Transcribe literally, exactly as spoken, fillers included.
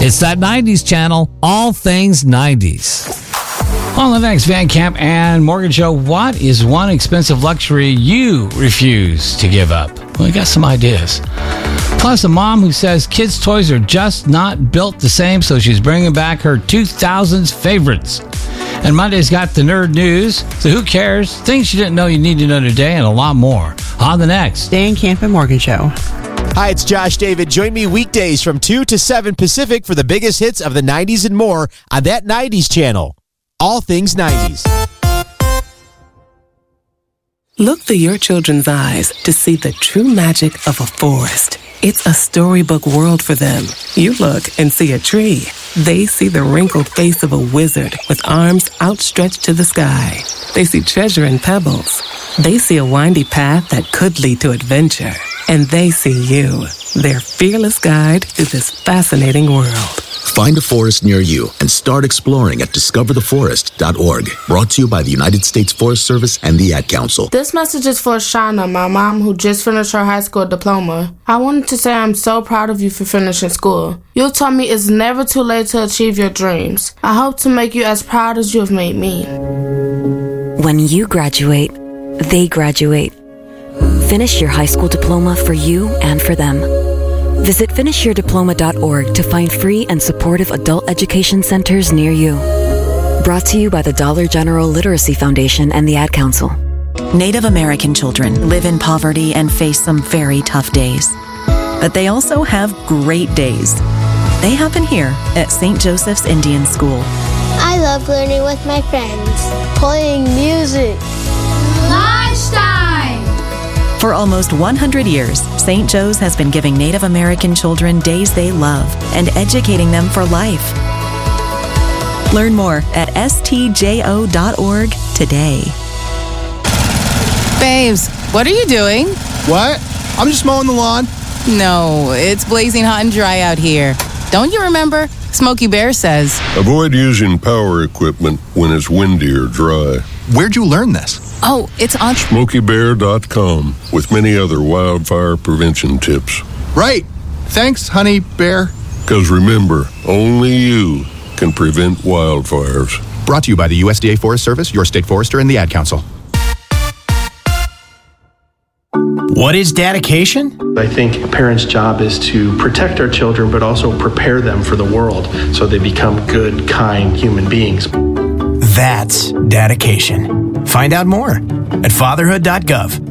It's that nineties channel, all things nineties. On the next Van Camp and Morgan Show, what is one expensive luxury you refuse to give up? Well, we got some ideas. Plus, a mom who says kids' toys are just not built the same, so she's bringing back her two thousands favorites. And Monday's got the nerd news, so who cares? Things you didn't know you need to know today, and a lot more. On the next Van Camp and Morgan Show. Hi, it's Josh David. Join me weekdays from two to seven Pacific for the biggest hits of the nineties and more on that nineties channel. All things nineties. Look through your children's eyes to see the true magic of a forest. It's a storybook world for them. You look and see a tree. They see the wrinkled face of a wizard with arms outstretched to the sky. They see treasure in pebbles. They see a windy path that could lead to adventure. And they see you, their fearless guide through this fascinating world. Find a forest near you and start exploring at discover the forest dot org. Brought to you by the United States Forest Service and the Ad Council. This message is for Shauna, my mom, who just finished her high school diploma. I wanted to say I'm so proud of you for finishing school. You told me it's never too late to achieve your dreams. I hope to make you as proud as you have made me. When you graduate, they graduate. Finish your high school diploma for you and for them. Visit finish your diploma dot org to find free and supportive adult education centers near you. Brought to you by the Dollar General Literacy Foundation and the Ad Council. Native American children live in poverty and face some very tough days. But they also have great days. They happen here at Saint Joseph's Indian School. I love learning with my friends, playing music. Lunchtime! For almost one hundred years, Saint Joe's has been giving Native American children days they love and educating them for life. Learn more at S T J O dot org today. Babes, what are you doing? What? I'm just mowing the lawn. No, it's blazing hot and dry out here. Don't you remember? Smokey Bear says, avoid using power equipment when it's windy or dry. Where'd you learn this? Oh, it's on Smokey Bear dot com with many other wildfire prevention tips. Right. Thanks, honey bear. Because remember, only you can prevent wildfires. Brought to you by the U S D A Forest Service, your state forester, and the Ad Council. What is dedication? I think a parent's job is to protect our children, but also prepare them for the world so they become good, kind human beings. That's dedication. Find out more at fatherhood dot gov.